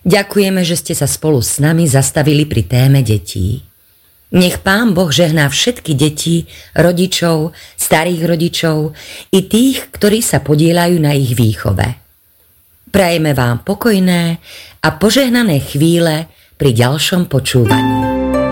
Ďakujeme, že ste sa spolu s nami zastavili pri téme detí. Nech Pán Boh žehná všetky deti, rodičov, starých rodičov i tých, ktorí sa podieľajú na ich výchove. Prajeme vám pokojné a požehnané chvíle pri ďalšom počúvaní.